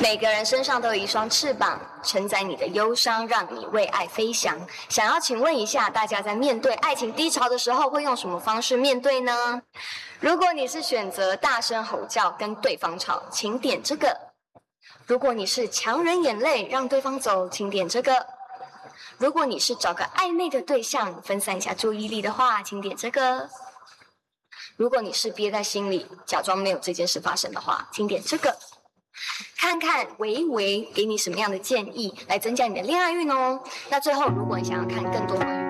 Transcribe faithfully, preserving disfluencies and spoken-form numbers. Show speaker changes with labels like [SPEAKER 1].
[SPEAKER 1] 每个人身上都有一双翅膀，承载你的忧伤，让你为爱飞翔。想要请问一下，大家在面对爱情低潮的时候，会用什么方式面对呢？如果你是选择大声吼叫跟对方吵，请点这个；如果你是强忍眼泪让对方走，请点这个；如果你是找个暧昧的对象分散一下注意力的话，请点这个；如果你是憋在心里假装没有这件事发生的话，请点这个。看看维维给你什么样的建议来增加你的恋爱运哦。那最后，如果你想要看更多关于